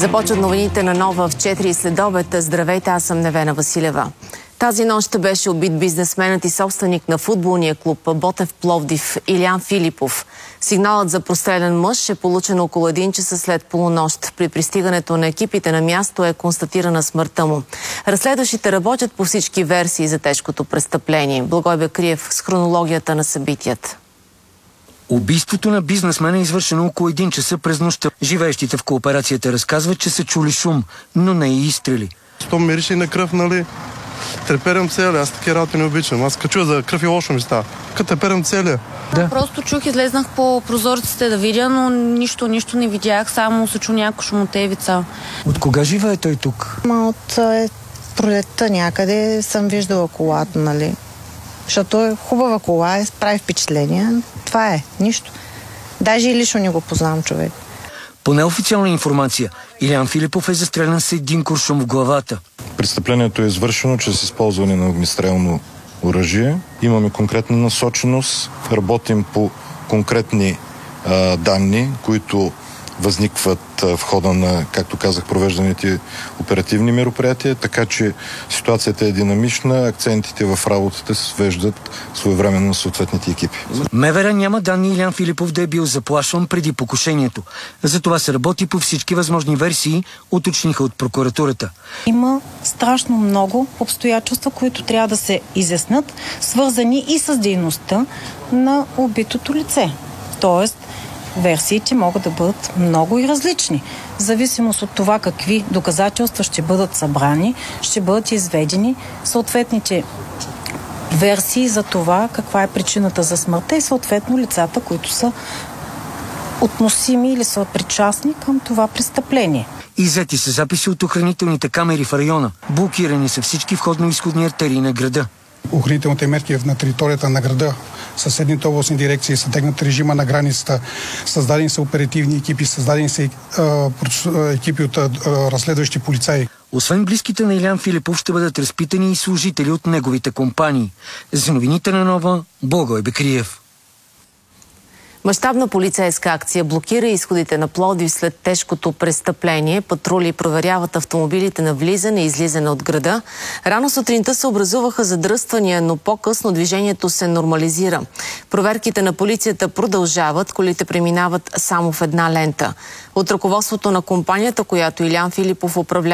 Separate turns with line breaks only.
Започват новините на Нова в 4 следобед. Здравейте, аз съм Невена Василева. Тази нощ беше убит бизнесменът и собственик на футболния клуб Ботев Пловдив Илиян Филипов. Сигналът за прострелян мъж е получен около 1 часа след полунощ. При пристигането на екипите на място е констатирана смъртта му. Разследващите работят по всички версии за тежкото престъпление. Благой Бекриев с хронологията на събитията.
Убийството на бизнесмена е извършено около 1 часа през нощта. Живеещите в кооперацията разказват, че са чули шум, но не и изстрели.
То мирише и на кръв, нали? Треперям целия, аз такива работи не обичам. Аз качуя за кръв и лошо ми става. Като треперям целия.
Да. Просто чух, излезнах по прозорците да видя, но нищо не видях, само се чу някакво шумотевица.
От кога живее той тук?
От пролетта някъде съм виждала колата, нали? Защото е хубава кола, прави впечатление. Това е, нищо. Даже и лично не го познавам човек.
По неофициална информация, Илиян Филипов е застрелян с 1 куршум в главата.
Престъплението е извършено чрез използване на огнестрелно оръжие. Имаме конкретна насоченост, работим по конкретни данни, които възникват в хода на, както казах, провежданите оперативни мероприятия, така че ситуацията е динамична, акцентите в работата се свеждат своевременно на съответните екипи.
МВР няма данни Илиян Филипов да е бил заплашван преди покушението. Затова се работи по всички възможни версии, уточниха от прокуратурата.
Има страшно много обстоятелства, които трябва да се изяснат, свързани и с дейността на убитото лице. Тоест, версиите могат да бъдат много и различни. В зависимост от това какви доказателства ще бъдат събрани, ще бъдат изведени съответните версии за това каква е причината за смъртта и съответно лицата, които са относими или са причастни към това престъпление.
Иззети са записи от охранителните камери в района. Блокирани са всички входно-изходни артерии на града.
Охранителните мерки на територията на града, съседните областни дирекции, съдегнат режима на границата, създадени са оперативни екипи, създадени са екипи от разследващи полицаи.
Освен близките на Илиян Филипов ще бъдат разпитани и служители от неговите компании. За новините на Нова, Благой Бекриев.
Мащабна полицейска акция блокира изходите на Пловдив след тежкото престъпление. Патрули проверяват автомобилите на влизане и излизане от града. Рано сутринта се образуваха задръствания, но по-късно движението се нормализира. Проверките на полицията продължават, колите преминават само в една лента. От ръководството на компанията, която Илиян Филипов управлява,